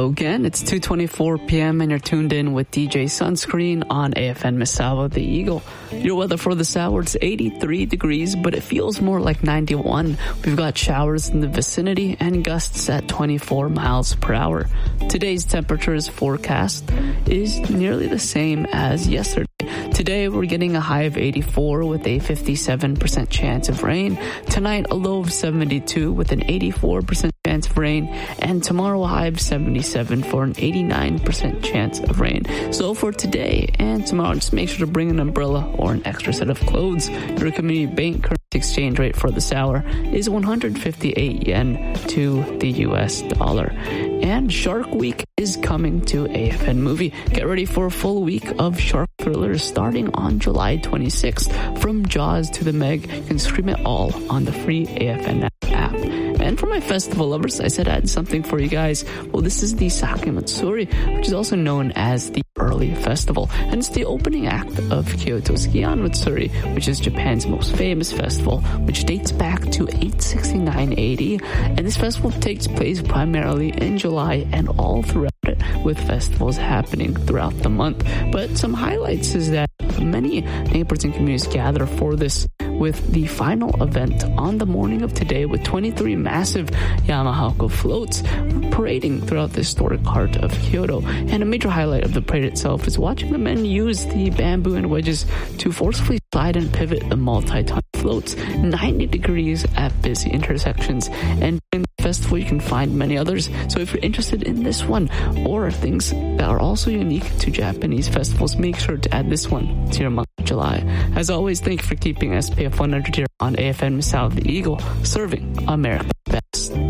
Hello again. It's 2:24 p.m. and you're tuned in with DJ Sunscreen on AFN Misawa The Eagle. Your weather for this hour, it's 83 degrees, but it feels more like 91. We've got showers in the vicinity and gusts at 24 miles per hour. Today's temperature's forecast is nearly the same as yesterday. Today, we're getting a high of 84 with a 57% chance of rain. Tonight, a low of 72 with an 84% chance of rain. And tomorrow, a high of 77 for an 89% chance of rain. So for today and tomorrow, just make sure to bring an umbrella or an extra set of clothes. Your community bank currency exchange rate for this hour is 158 yen to the US dollar. And Shark Week is coming to AFN Movie. Get ready for a full week of shark thrillers starting on July 26th. From Jaws to The Meg, you can stream it all on the free AFN app. And for my festival lovers, I said I had something for you guys. Well, this is the Sake Matsuri, which is also known as the Early Festival. And it's the opening act of Kyoto's Gion Matsuri, which is Japan's most famous festival, which dates back to 869 AD. And this festival takes place primarily in July and all throughout it, with festivals happening throughout the month. But some highlights is that many neighbors and communities gather for this, with the final event on the morning of today with 23 massive Yamahaku floats parading throughout the historic heart of Kyoto. And a major highlight of the parade itself is watching the men use the bamboo and wedges to forcefully slide and pivot the multi-ton floats 90 degrees at busy intersections. And during the festival, you can find many others. So if you're interested in this one or things that are also unique to Japanese festivals, make sure to add this one to your month of July. As always, thank you for keeping SPF 100 here on AFN Misawa The Eagle, serving America's best.